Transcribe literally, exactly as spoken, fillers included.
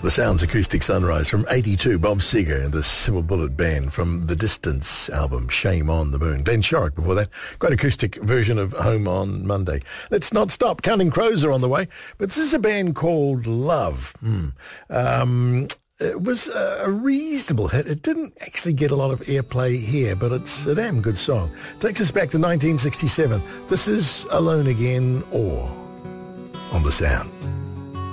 The Sounds Acoustic Sunrise from eighty-two, Bob Seger and the Silver Bullet Band from the Distance album, Shame on the Moon. Glenn Shorrock before that. Great acoustic version of Home on Monday. Let's not stop. Counting Crows are on the way, but this is a band called Love. Hmm. Um, it was a reasonable hit. It didn't actually get a lot of airplay here, but it's a damn good song. Takes us back to nineteen sixty-seven. This is Alone Again or on The Sound.